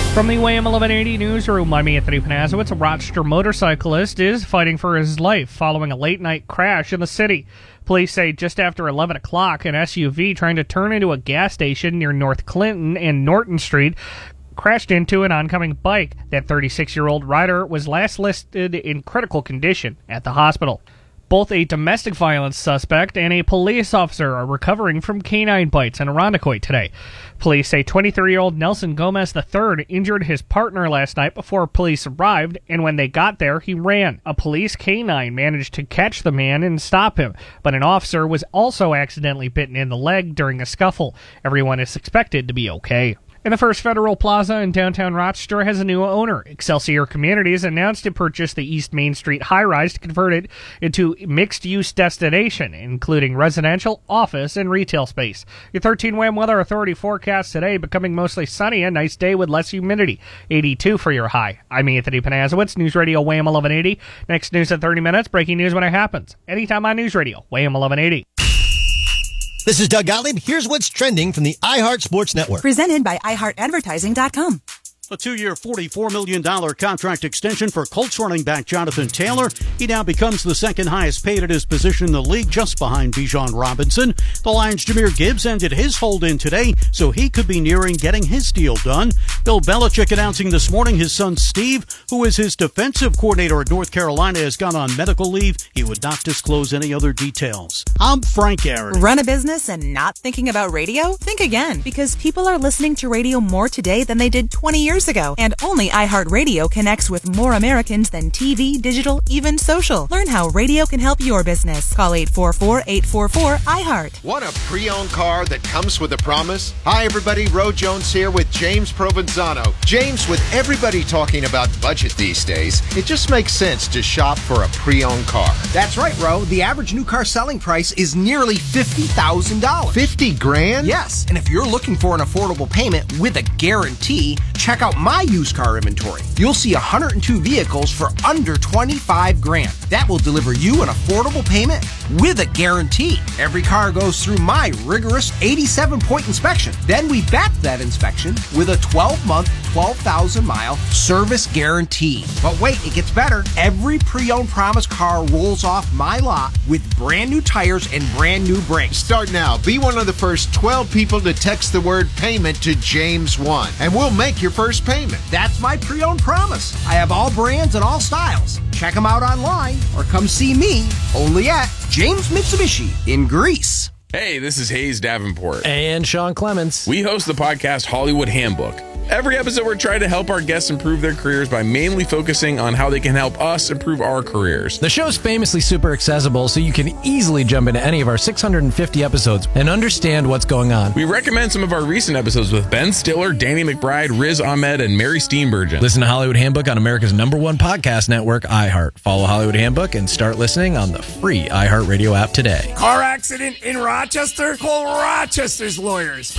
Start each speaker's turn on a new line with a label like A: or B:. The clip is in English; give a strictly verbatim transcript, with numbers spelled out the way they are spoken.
A: From the W A M eleven eighty newsroom, I'm Anthony Panazowitz. A Rochester motorcyclist is fighting for his life following a late-night crash in the city. Police say just after eleven o'clock, an S U V trying to turn into a gas station near North Clinton and Norton Street crashed into an oncoming bike. That thirty-six-year-old rider was last listed in critical condition at the hospital. Both a domestic violence suspect and a police officer are recovering from canine bites in Irondequoit today. Police say twenty-three-year-old Nelson Gomez the third injured his partner last night before police arrived, and when they got there, he ran. A police canine managed to catch the man and stop him, but an officer was also accidentally bitten in the leg during a scuffle. Everyone is expected to be okay. And the First Federal Plaza in downtown Rochester has a new owner. Excelsior Communities announced to purchase the East Main Street high-rise to convert it into a mixed-use destination, including residential, office, and retail space. Your thirteen W A M Weather Authority forecast today, becoming mostly sunny, a nice day with less humidity. eighty-two for your high. I'm Anthony Panazowitz, News Radio W A M eleven eighty. Next news in thirty minutes, breaking news when it happens. Anytime on News Radio, W A M eleven eighty.
B: This is Doug Gottlieb. Here's what's trending from the iHeart Sports Network.
C: Presented by i heart advertising dot com.
D: A two-year, forty-four million dollars contract extension for Colts running back Jonathan Taylor. He now becomes the second highest paid at his position in the league, just behind Bijan Robinson. The Lions' Jahmyr Gibbs ended his hold-in today, so he could be nearing getting his deal done. Bill Belichick announcing this morning his son Steve, who is his defensive coordinator at North Carolina, has gone on medical leave. He would not disclose any other details. I'm Frank Aaron.
C: Run a business and not thinking about radio? Think again, because people are listening to radio more today than they did twenty years ago, and only iHeartRadio connects with more Americans than T V, digital, even social. Learn how radio can help your business. Call eight four four, eight four four, iHeart.
E: Want a pre-owned car that comes with a promise? Hi everybody, Ro Jones here with James Provenzano. James, with everybody talking about budget these days, it just makes sense to shop for a pre-owned car.
F: That's right, Ro. The average new car selling price is nearly fifty thousand dollars.
E: fifty grand?
F: Yes, and if you're looking for an affordable payment with a guarantee, check out my used car inventory. You'll see one hundred two vehicles for under twenty-five grand. That will deliver you an affordable payment with a guarantee. Every car goes through my rigorous eighty-seven point inspection. Then we back that inspection with a twelve month, twelve thousand mile service guarantee. But wait, it gets better. Every pre-owned promise car rolls off my lot with brand new tires and brand new brakes.
E: Start now. Be one of the first twelve people to text the word payment to James one, and we'll make your first payment.
F: That's my pre-owned promise. I have all brands and all styles. Check them out online or come see me only at James Mitsubishi in Greece.
G: Hey, this is Hayes Davenport.
H: And Sean Clements.
G: We host the podcast Hollywood Handbook. Every episode, we're trying to help our guests improve their careers by mainly focusing on how they can help us improve our careers.
H: The show's famously super accessible, so you can easily jump into any of our six hundred fifty episodes and understand what's going on.
G: We recommend some of our recent episodes with Ben Stiller, Danny McBride, Riz Ahmed, and Mary Steenburgen.
H: Listen to Hollywood Handbook on America's number one podcast network, iHeart. Follow Hollywood Handbook and start listening on the free iHeartRadio app today.
I: Car accident in Rochester? Call Rochester's lawyers.